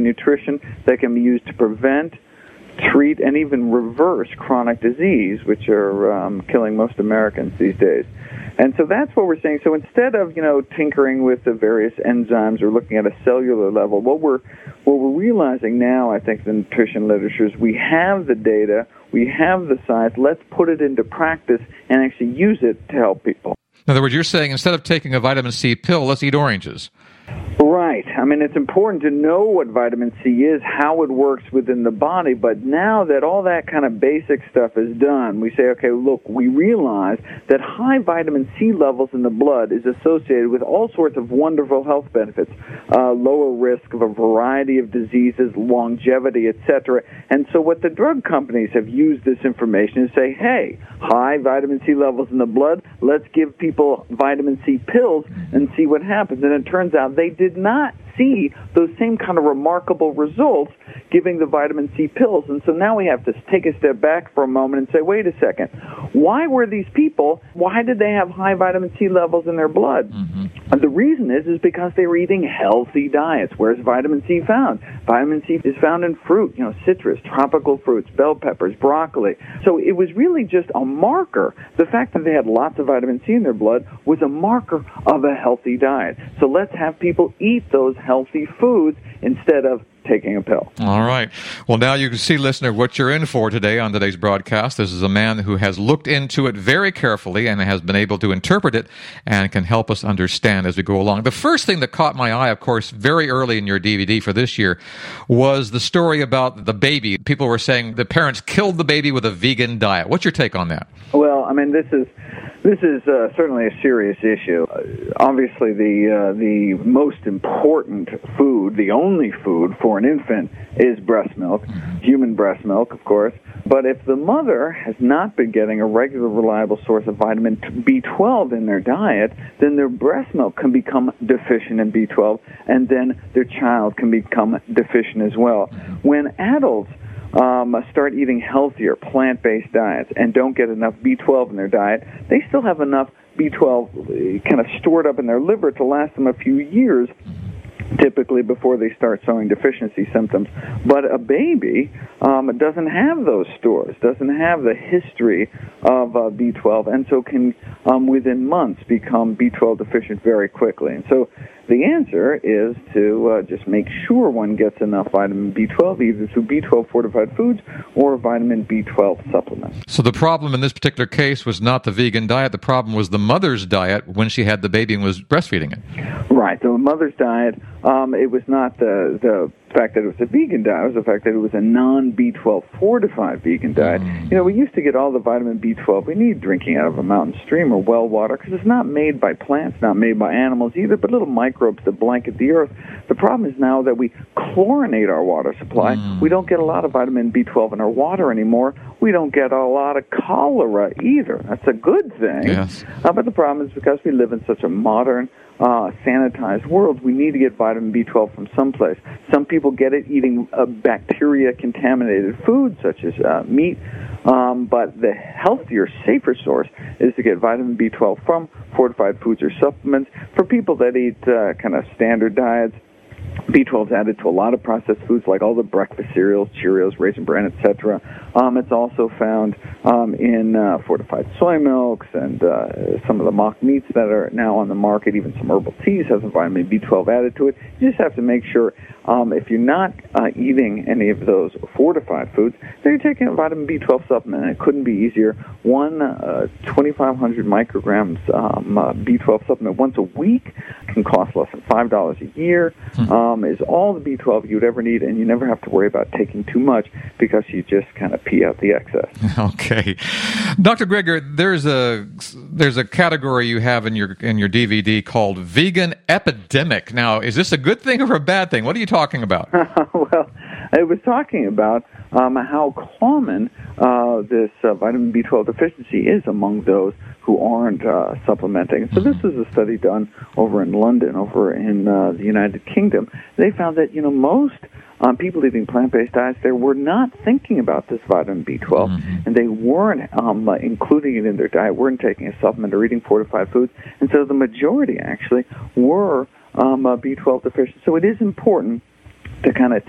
nutrition that can be used to prevent, treat, and even reverse chronic disease, which are killing most Americans these days. And so that's what we're saying. So instead of, tinkering with the various enzymes or looking at a cellular level, what we're realizing now, I think, the nutrition literature is we have the data, we have the science, let's put it into practice and actually use it to help people. In other words, you're saying instead of taking a vitamin C pill, let's eat oranges. Right. I mean, it's important to know what vitamin C is, how it works within the body, but now that all that kind of basic stuff is done, we say, okay, look, we realize that high vitamin C levels in the blood is associated with all sorts of wonderful health benefits, lower risk of a variety of diseases, longevity, etc. And so what the drug companies have used this information is say, hey, high vitamin C levels in the blood, let's give people vitamin C pills and see what happens. And it turns out they did not see those same kind of remarkable results giving the vitamin C pills. And so now we have to take a step back for a moment and say, wait a second, why were these people, why did they have high vitamin C levels in their blood? Mm-hmm. And the reason is because they were eating healthy diets. Where's vitamin C found? Vitamin C is found in fruit, citrus, tropical fruits, bell peppers, broccoli. So it was really just a marker. The fact that they had lots of vitamin C in their blood was a marker of a healthy diet. So let's have people eat those healthy foods instead of taking a pill. All right. Well, now you can see, listener, what you're in for today on today's broadcast. This is a man who has looked into it very carefully and has been able to interpret it and can help us understand as we go along. The first thing that caught my eye, of course, very early in your DVD for this year was the story about the baby. People were saying the parents killed the baby with a vegan diet. What's your take on that? Well, I mean, this is certainly a serious issue. Obviously, the most important food, the only food for an infant, is breast milk, human breast milk, of course. But if the mother has not been getting a regular, reliable source of vitamin B12 in their diet, then their breast milk can become deficient in B12, and then their child can become deficient as well. When adults start eating healthier plant-based diets and don't get enough B12 in their diet, they still have enough B12 kind of stored up in their liver to last them a few years, typically before they start showing deficiency symptoms. But a baby doesn't have those stores, doesn't have the history of B12, and so can, within months, become B12 deficient very quickly. And so the answer is to just make sure one gets enough vitamin B12, either through B12-fortified foods or vitamin B12 supplements. So the problem in this particular case was not the vegan diet. The problem was the mother's diet when she had the baby and was breastfeeding it. Right. The mother's diet, it was not the fact that it was a vegan diet. It was the fact that it was a non-B12 fortified vegan diet. We used to get all the vitamin B12 we need drinking out of a mountain stream or well water because it's not made by plants, not made by animals either, but little microbes that blanket the earth. The problem is now that we chlorinate our water supply, we don't get a lot of vitamin B12 in our water anymore. We don't get a lot of cholera either. That's a good thing. Yes. But the problem is because we live in such a modern, sanitized world, we need to get vitamin B12 from someplace. Some people get it eating bacteria-contaminated food, such as meat, but the healthier, safer source is to get vitamin B12 from fortified foods or supplements. For people that eat kind of standard diets, B12 is added to a lot of processed foods like all the breakfast cereals, Cheerios, Raisin Bran, etc. It's also found in fortified soy milks and some of the mock meats that are now on the market. Even some herbal teas have some vitamin B12 added to it. You just have to make sure if you're not eating any of those fortified foods, then you're taking a vitamin B12 supplement, and it couldn't be easier. One 2,500 micrograms B12 supplement once a week can cost less than $5 a year. Is all the B12 you'd ever need, and you never have to worry about taking too much because you just kind of pee out the excess. Okay, Dr. Greger, there's a category you have in your DVD called vegan epidemic. Now, is this a good thing or a bad thing? What are you talking about? Well, I was talking about how common this vitamin B12 deficiency is among those who aren't supplementing. So this is a study done over in London, over in the United Kingdom. They found that, most people eating plant-based diets, they were not thinking about this vitamin B12, and they weren't including it in their diet, weren't taking a supplement or eating fortified foods, and so the majority actually were B12 deficient. So it is important to kind of